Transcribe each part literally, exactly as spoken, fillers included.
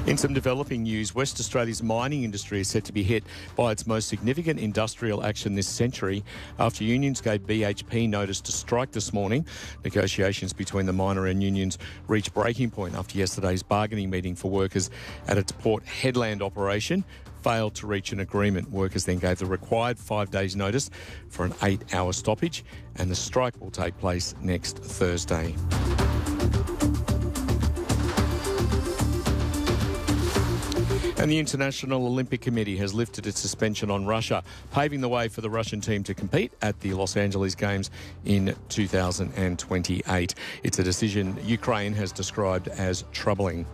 In some developing news, West Australia's mining industry is set to be hit by its most significant industrial action this century after unions gave B H P notice to strike this morning. Negotiations between the miner and unions reached breaking point after yesterday's bargaining meeting for workers at its Port Hedland operation failed to reach an agreement. Workers then gave the required five days notice for an eight-hour stoppage, and the strike will take place next Thursday. And the International Olympic Committee has lifted its suspension on Russia, paving the way for the Russian team to compete at the Los Angeles Games in two thousand twenty-eight. It's a decision Ukraine has described as troubling.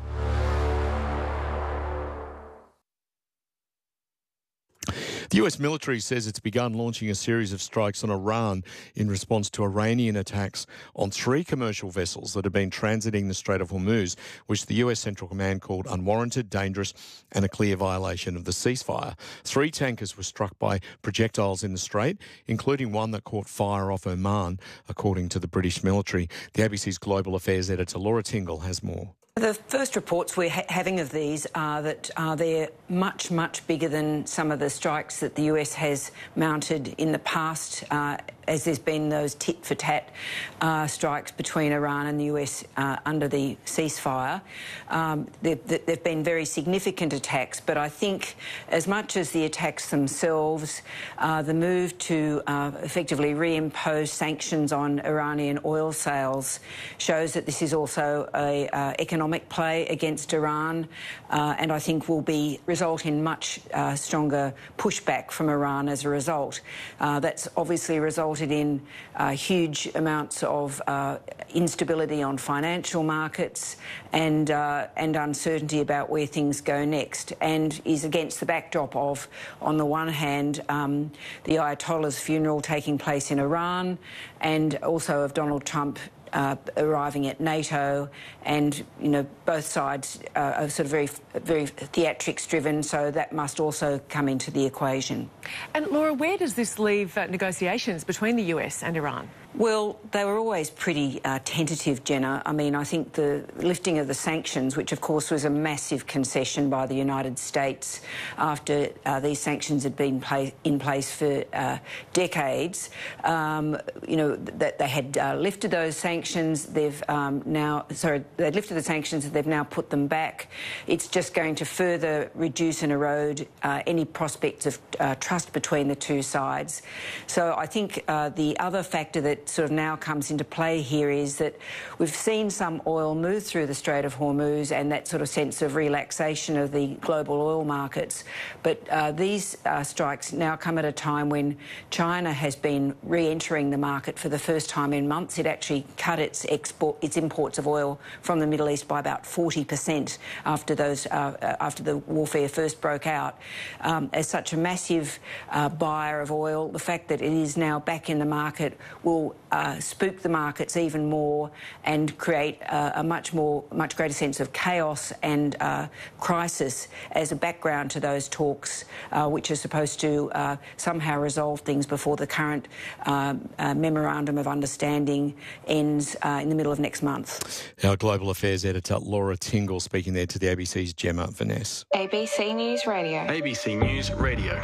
The U S military says it's begun launching a series of strikes on Iran in response to Iranian attacks on three commercial vessels that have been transiting the Strait of Hormuz, which the U S Central Command called unwarranted, dangerous and a clear violation of the ceasefire. Three tankers were struck by projectiles in the strait, including one that caught fire off Oman, according to the British military. The A B C's Global Affairs editor Laura Tingle has more. The first reports we're ha- having of these are that uh, they're much, much bigger than some of the strikes that the U S has mounted in the past, uh, as there's been those tit-for-tat uh, strikes between Iran and the U S uh, under the ceasefire. Um, they've, they've been very significant attacks, but I think as much as the attacks themselves, uh, the move to uh, effectively reimpose sanctions on Iranian oil sales shows that this is also a uh, economic play against Iran, uh, and I think will be result in much uh, stronger pushback from Iran as a result. Uh, that's obviously resulted in uh, huge amounts of uh, instability on financial markets and uh, and uncertainty about where things go next, and is against the backdrop of, on the one hand, um, the Ayatollah's funeral taking place in Iran, and also of Donald Trump Uh, arriving at NATO, and you know both sides uh, are sort of very, very theatrics driven, so that must also come into the equation. And Laura, where does this leave uh, negotiations between the U S and Iran? Well, they were always pretty uh, tentative, Jenna. I mean, I think the lifting of the sanctions, which of course was a massive concession by the United States after uh, these sanctions had been pla- in place for uh, decades, um, you know, that they had uh, lifted those sanctions. They've um, now, sorry, they'd lifted the sanctions, they've now put them back. It's just going to further reduce and erode uh, any prospects of uh, trust between the two sides. So I think uh, the other factor that sort of now comes into play here is that we've seen some oil move through the Strait of Hormuz and that sort of sense of relaxation of the global oil markets. But uh, these uh, strikes now come at a time when China has been re-entering the market for the first time in months. It actually cut its export, its imports of oil from the Middle East by about forty percent after those uh, after the warfare first broke out. Um, as such a massive uh, buyer of oil, the fact that it is now back in the market will uh, spook the markets even more and create uh, a much more, much greater sense of chaos and uh, crisis as a background to those talks, uh, which are supposed to uh, somehow resolve things before the current uh, uh, memorandum of understanding ends uh, in the middle of next month. Our Global Affairs editor Laura Tingle speaking there to the A B C's Gemma Vaness. A B C News Radio. A B C News Radio.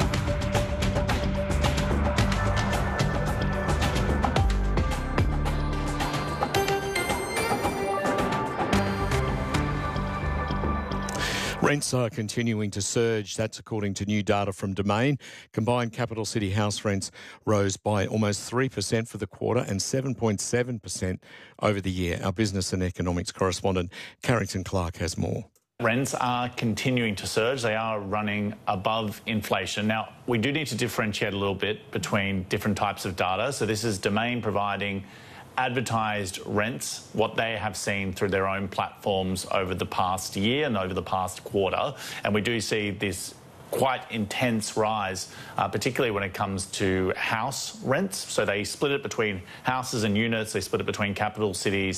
Rents are continuing to surge. That's according to new data from Domain. Combined capital city house rents rose by almost three percent for the quarter and seven point seven percent over the year. Our business and economics correspondent Carrington Clark has more. Rents are continuing to surge. They are running above inflation. Now, we do need to differentiate a little bit between different types of data. So this is Domain providing advertised rents, what they have seen through their own platforms over the past year and over the past quarter. And we do see this quite intense rise, uh, particularly when it comes to house rents. So they split it between houses and units, they split it between capital cities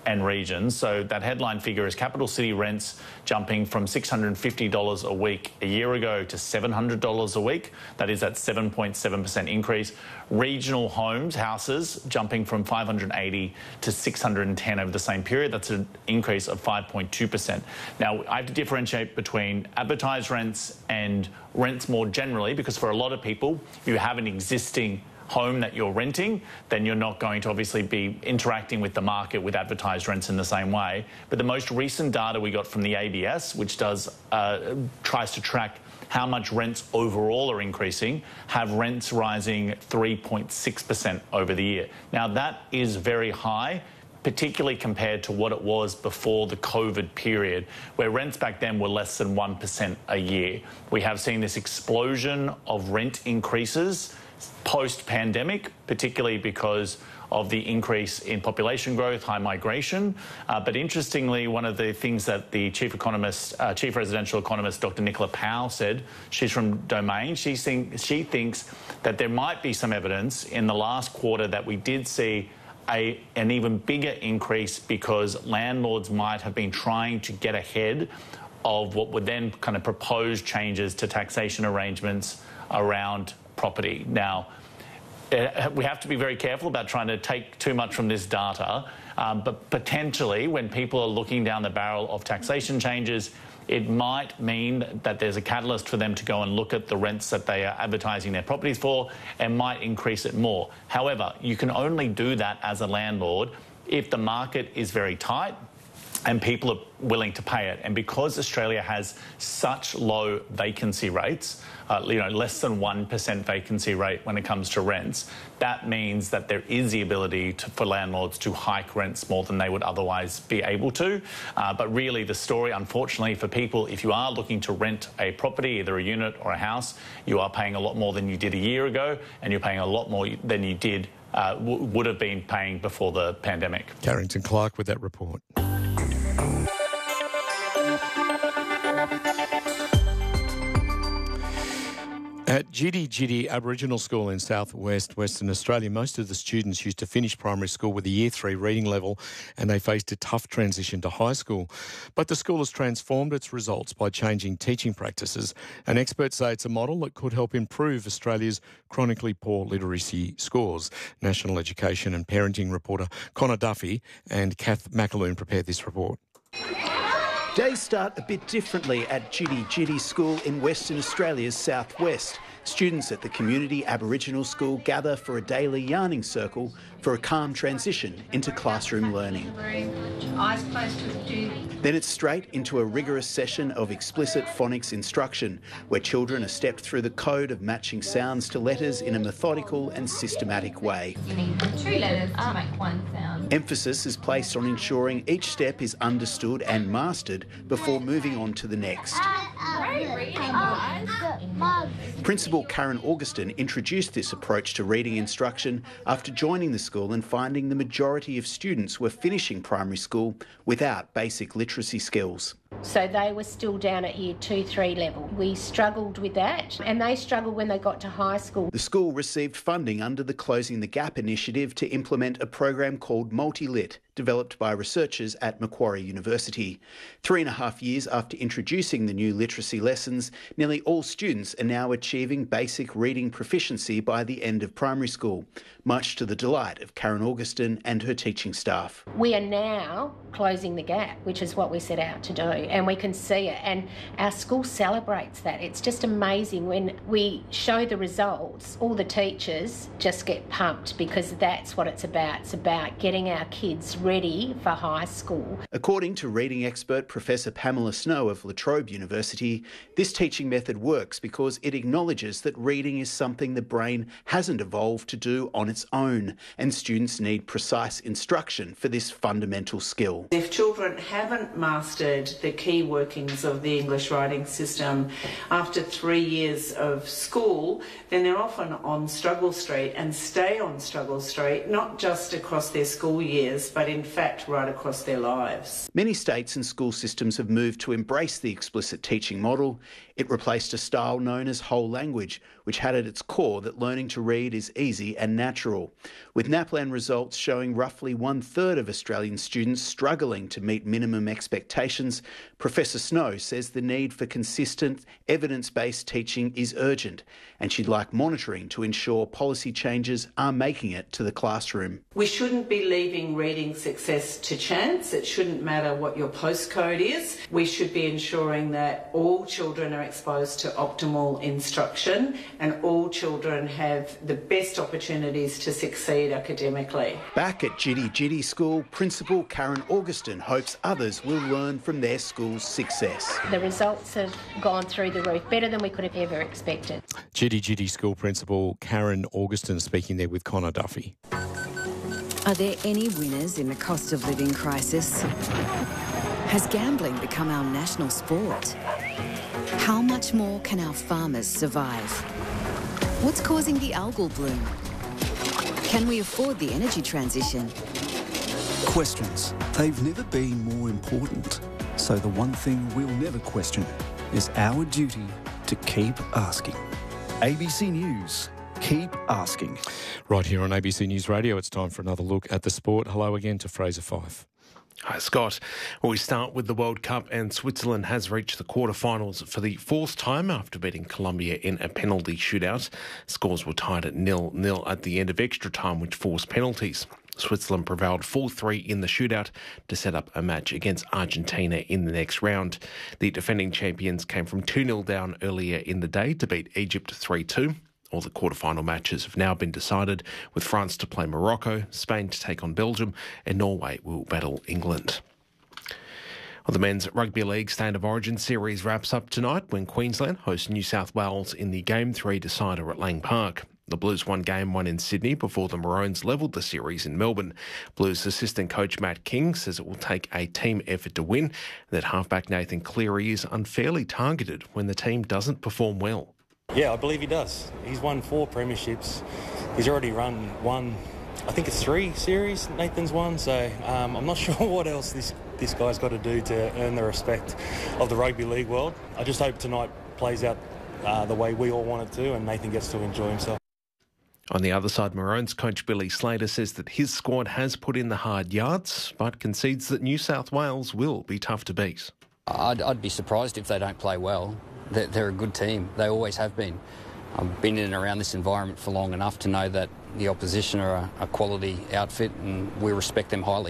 and regions. So that headline figure is capital city rents jumping from six hundred fifty dollars a week a year ago to seven hundred dollars a week. That is that seven point seven percent increase. Regional homes, houses, jumping from five hundred eighty to six hundred ten over the same period. That's an increase of five point two percent. Now, I have to differentiate between advertised rents and rents more generally, because for a lot of people, you have an existing home that you're renting, then you're not going to obviously be interacting with the market with advertised rents in the same way. But the most recent data we got from the A B S, which does uh, tries to track how much rents overall are increasing, have rents rising three point six percent over the year. Now, that is very high, particularly compared to what it was before the COVID period, where rents back then were less than one percent a year. We have seen this explosion of rent increases post-pandemic, particularly because of the increase in population growth, high migration. Uh, but interestingly, one of the things that the chief economist, uh, chief residential economist, Doctor Nicola Powell said, she's from Domain, she, think, she thinks that there might be some evidence in the last quarter that we did see A, an even bigger increase because landlords might have been trying to get ahead of what would then kind of propose changes to taxation arrangements around property. Now, uh, we have to be very careful about trying to take too much from this data, um, but potentially when people are looking down the barrel of taxation changes, it might mean that there's a catalyst for them to go and look at the rents that they are advertising their properties for and might increase it more. However, you can only do that as a landlord if the market is very tight and people are willing to pay it. And because Australia has such low vacancy rates, uh, you know, less than one percent vacancy rate when it comes to rents, that means that there is the ability to, for landlords to hike rents more than they would otherwise be able to. Uh, but really the story, unfortunately, for people, if you are looking to rent a property, either a unit or a house, you are paying a lot more than you did a year ago, and you're paying a lot more than you did, uh, w- would have been paying before the pandemic. Carrington Clark with that report. At Jiddy Jiddy Aboriginal School in southwest Western Australia, most of the students used to finish primary school with a year three reading level, and they faced a tough transition to high school. But the school has transformed its results by changing teaching practices, and experts say it's a model that could help improve Australia's chronically poor literacy scores. National Education and Parenting reporter Connor Duffy and Kath McAloon prepared this report. Days start a bit differently at Jiddy Jiddy School in Western Australia's southwest. Students at the community Aboriginal school gather for a daily yarning circle for a calm transition into classroom learning. Eyes closed to do. Then it's straight into a rigorous session of explicit phonics instruction, where children are stepped through the code of matching sounds to letters in a methodical and systematic way. You need two letters to make one sound. Emphasis is placed on ensuring each step is understood and mastered before moving on to the next. Principal Karen Augustin introduced this approach to reading instruction after joining the school and finding the majority of students were finishing primary school without basic literacy skills. So they were still down at year two, three level. We struggled with that, and they struggled when they got to high school. The school received funding under the Closing the Gap initiative to implement a program called MultiLit, developed by researchers at Macquarie University. Three and a half years after introducing the new literacy lessons, nearly all students are now achieving basic reading proficiency by the end of primary school, much to the delight of Karen Augustin and her teaching staff. We are now closing the gap, which is what we set out to do, and we can see it, and our school celebrates that. It's just amazing when we show the results, all the teachers just get pumped because that's what it's about. It's about getting our kids ready for high school. According to reading expert Professor Pamela Snow of La Trobe University, this teaching method works because it acknowledges that reading is something the brain hasn't evolved to do on its own, and students need precise instruction for this fundamental skill. If children haven't mastered the key workings of the English writing system. After three years of school, then they're often on Struggle Street and stay on Struggle Street, not just across their school years, but in fact right across their lives. Many states and school systems have moved to embrace the explicit teaching model. It replaced a style known as whole language, which had at its core that learning to read is easy and natural. With NAPLAN results showing roughly one-third of Australian students struggling to meet minimum expectations, Professor Snow says the need for consistent, evidence-based teaching is urgent, and she'd like monitoring to ensure policy changes are making it to the classroom. We shouldn't be leaving reading success to chance. It shouldn't matter what your postcode is. We should be ensuring that all children are exposed to optimal instruction and all children have the best opportunities to succeed academically. Back at Jitty Jitty School, Principal Karen Augustin hopes others will learn from their school's success. The results have gone through the roof, better than we could have ever expected. Jitty Jitty School Principal Karen Augustin speaking there with Connor Duffy. Are there any winners in the cost of living crisis? Has gambling become our national sport? How much more can our farmers survive? What's causing the algal bloom? Can we afford the energy transition? Questions. They've never been more important. So the one thing we'll never question is our duty to keep asking. A B C News. Keep asking. Right here on A B C News Radio, it's time for another look at the sport. Hello again to Fraser Fife. Hi, Scott. Well, we start with the World Cup, and Switzerland has reached the quarterfinals for the fourth time after beating Colombia in a penalty shootout. Scores were tied at nil nil at the end of extra time, which forced penalties. Switzerland prevailed four three in the shootout to set up a match against Argentina in the next round. The defending champions came from two nil down earlier in the day to beat Egypt three two. All the quarterfinal matches have now been decided, with France to play Morocco, Spain to take on Belgium, and Norway will battle England. Well, the Men's Rugby League State of Origin series wraps up tonight when Queensland hosts New South Wales in the Game three decider at Lang Park. The Blues won Game one in Sydney before the Maroons levelled the series in Melbourne. Blues assistant coach Matt King says it will take a team effort to win, and that halfback Nathan Cleary is unfairly targeted when the team doesn't perform well. Yeah, I believe he does. He's won four premierships. He's already run one, I think it's three series Nathan's won, so um, I'm not sure what else this, this guy's got to do to earn the respect of the rugby league world. I just hope tonight plays out uh, the way we all want it to and Nathan gets to enjoy himself. On the other side, Maroons coach Billy Slater says that his squad has put in the hard yards, but concedes that New South Wales will be tough to beat. I'd, I'd be surprised if they don't play well. They're, they're a good team. They always have been. I've been in and around this environment for long enough to know that the opposition are a, a quality outfit and we respect them highly.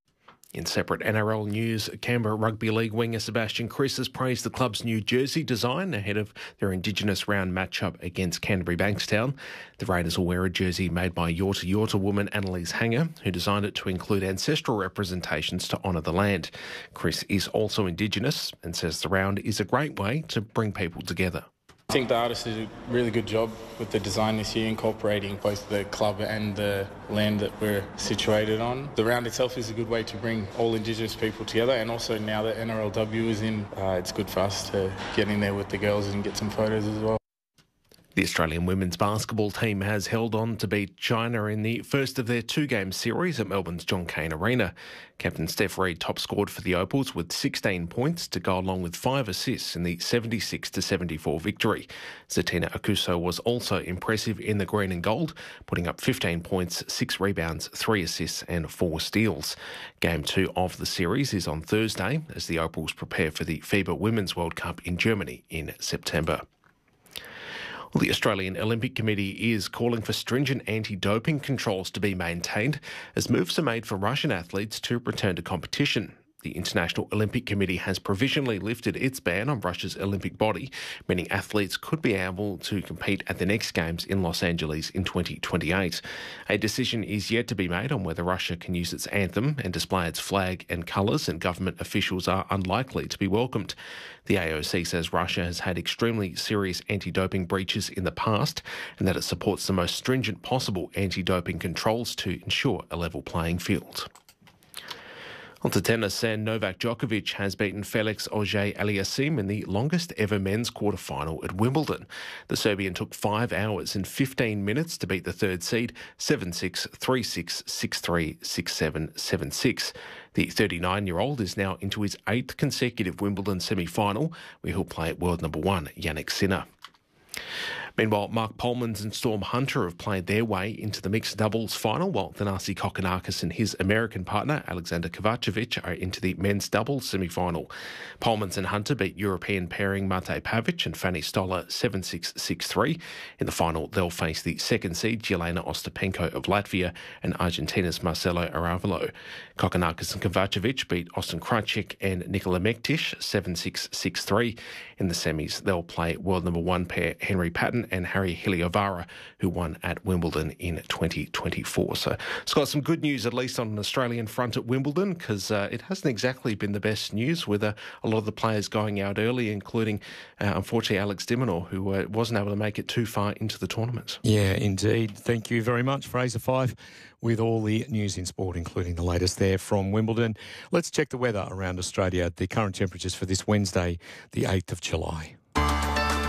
In separate N R L news, Canberra Rugby League winger Sebastian Kris has praised the club's new jersey design ahead of their Indigenous round matchup against Canterbury Bankstown. The Raiders will wear a jersey made by Yorta Yorta woman Annalise Hanger, who designed it to include ancestral representations to honour the land. Kris is also Indigenous and says the round is a great way to bring people together. I think the artist did a really good job with the design this year, incorporating both the club and the land that we're situated on. The round itself is a good way to bring all Indigenous people together, and also now that N R L W is in, uh, it's good for us to get in there with the girls and get some photos as well. The Australian women's basketball team has held on to beat China in the first of their two-game series at Melbourne's John Cain Arena. Captain Steph Reid top-scored for the Opals with sixteen points to go along with five assists in the seventy-six to seventy-four victory. Zatina Akuso was also impressive in the green and gold, putting up fifteen points, six rebounds, three assists and four steals. Game two of the series is on Thursday as the Opals prepare for the FIBA Women's World Cup in Germany in September. Well, the Australian Olympic Committee is calling for stringent anti-doping controls to be maintained as moves are made for Russian athletes to return to competition. The International Olympic Committee has provisionally lifted its ban on Russia's Olympic body, meaning athletes could be able to compete at the next Games in Los Angeles in twenty twenty-eight. A decision is yet to be made on whether Russia can use its anthem and display its flag and colours, and government officials are unlikely to be welcomed. The A O C says Russia has had extremely serious anti-doping breaches in the past and that it supports the most stringent possible anti-doping controls to ensure a level playing field. On to tennis, and Novak Djokovic has beaten Felix Auger-Aliassime in the longest ever men's quarter-final at Wimbledon. The Serbian took five hours and fifteen minutes to beat the third seed, seven six, three six, six three, six seven, seven six. The thirty-nine-year-old is now into his eighth consecutive Wimbledon semi-final, where he'll play world number one, Jannik Sinner. Meanwhile, Mark Polmans and Storm Hunter have played their way into the mixed doubles final, while Thanasi Kokkinakis and his American partner, Alexander Kovacevic, are into the men's doubles semi-final. Polmans and Hunter beat European pairing Mate Pavic and Fanny Stoller seven six, six three. In the final, they'll face the second seed, Jelena Ostapenko of Latvia, and Argentina's Marcelo Aravalo. Kokkinakis and Kovacevic beat Austin Krajcik and Nikola Mektić seven six, six three. In the semis, they'll play world number one pair Henry Patton and Harry Hiliovara, who won at Wimbledon in twenty twenty-four. So it's got some good news, at least on an Australian front at Wimbledon, because uh, it hasn't exactly been the best news, with uh, a lot of the players going out early, including, uh, unfortunately, Alex de Minaur, who uh, wasn't able to make it too far into the tournament. Yeah, indeed. Thank you very much, Fraser Fife, with all the news in sport, including the latest there from Wimbledon. Let's check the weather around Australia. The current temperatures for this Wednesday, the eighth of July.